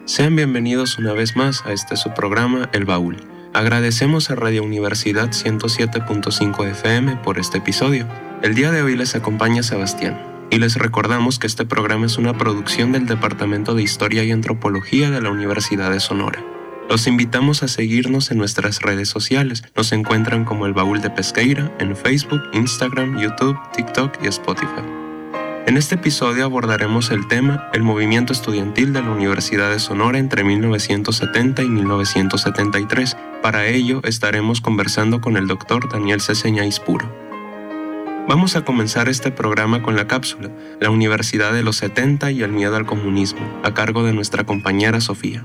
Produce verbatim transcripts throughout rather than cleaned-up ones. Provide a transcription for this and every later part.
Sean bienvenidos una vez más a este su programa, El Baúl. Agradecemos a Radio Universidad ciento siete punto cinco F M por este episodio. El día de hoy les acompaña Sebastián, y les recordamos que este programa es una producción del Departamento de Historia y Antropología de la Universidad de Sonora. Los invitamos a seguirnos en nuestras redes sociales. Nos encuentran como El Baúl de Pesqueira en Facebook, Instagram, YouTube, TikTok y Spotify. En este episodio abordaremos el tema El movimiento estudiantil de la Universidad de Sonora entre mil novecientos setenta y mil novecientos setenta y tres. Para ello estaremos conversando con el doctor Daniel Ceseña Ispuro. Vamos a comenzar este programa con la cápsula La Universidad de los setenta y el miedo al comunismo, a cargo de nuestra compañera Sofía.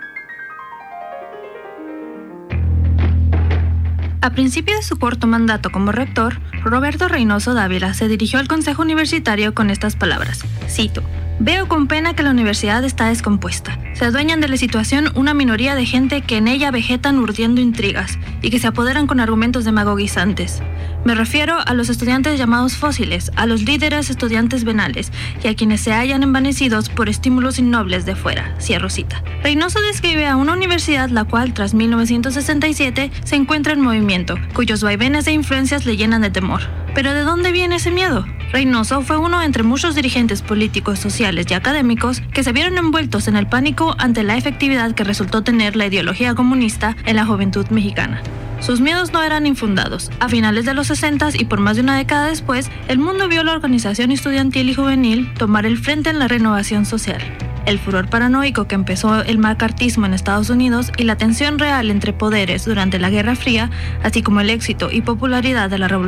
A principio de su corto mandato como rector, Roberto Reynoso Dávila se dirigió al Consejo Universitario con estas palabras, cito: "Veo con pena que la universidad está descompuesta. Se adueñan de la situación una minoría de gente que en ella vegetan urdiendo intrigas y que se apoderan con argumentos demagogizantes. Me refiero a los estudiantes llamados fósiles, a los líderes estudiantes venales y a quienes se hallan envanecidos por estímulos innobles de fuera", cierro cita. Reynoso describe a una universidad la cual, tras mil novecientos sesenta y siete, se encuentra en movimiento, cuyos vaivenes e influencias le llenan de temor. ¿Pero de dónde viene ese miedo? Reynoso fue uno entre muchos dirigentes políticos, sociales y académicos que se vieron envueltos en el pánico ante la efectividad que resultó tener la ideología comunista en la juventud mexicana. Sus miedos no eran infundados. A finales de los sesenta y por más de una década después, el mundo vio a la organización estudiantil y juvenil tomar el frente en la renovación social. El furor paranoico que empezó el macartismo en Estados Unidos y la tensión real entre poderes durante la Guerra Fría, así como el éxito y popularidad de la Revolución